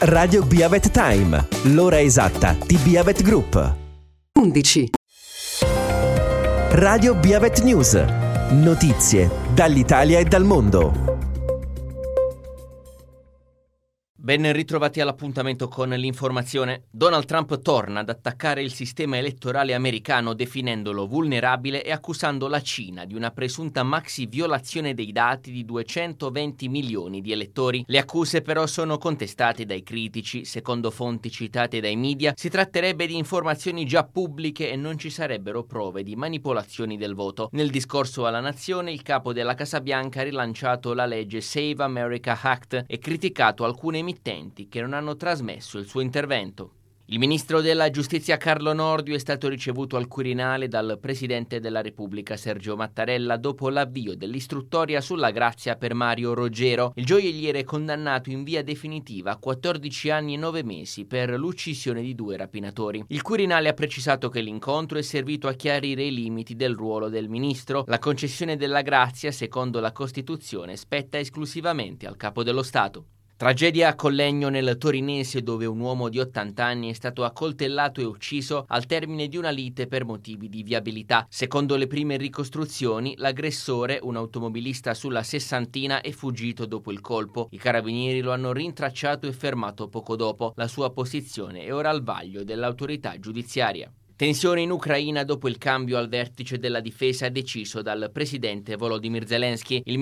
Radio Beavet Time, l'ora esatta di Beavet Group. 11. Radio Beavet News, notizie dall'Italia e dal mondo. Ben ritrovati all'appuntamento con l'informazione. Donald Trump torna ad attaccare il sistema elettorale americano definendolo vulnerabile e accusando la Cina di una presunta maxi violazione dei dati di 220 milioni di elettori. Le accuse però sono contestate dai critici. Secondo fonti citate dai media, si tratterebbe di informazioni già pubbliche e non ci sarebbero prove di manipolazioni del voto. Nel discorso alla nazione, il capo della Casa Bianca ha rilanciato la legge Save America Act e criticato alcune emittenti che non hanno trasmesso il suo intervento. Il ministro della Giustizia Carlo Nordio è stato ricevuto al Quirinale dal Presidente della Repubblica Sergio Mattarella dopo l'avvio dell'istruttoria sulla grazia per Mario Roggero. Il gioielliere è condannato in via definitiva a 14 anni e 9 mesi per l'uccisione di 2 rapinatori. Il Quirinale ha precisato che l'incontro è servito a chiarire i limiti del ruolo del ministro. La concessione della grazia, secondo la Costituzione, spetta esclusivamente al Capo dello Stato. Tragedia a Collegno nel Torinese, dove un uomo di 80 anni è stato accoltellato e ucciso al termine di una lite per motivi di viabilità. Secondo le prime ricostruzioni, l'aggressore, un automobilista sulla sessantina, è fuggito dopo il colpo. I carabinieri lo hanno rintracciato e fermato poco dopo. La sua posizione è ora al vaglio dell'autorità giudiziaria. Tensione in Ucraina dopo il cambio al vertice della difesa deciso dal presidente Volodymyr Zelensky. Il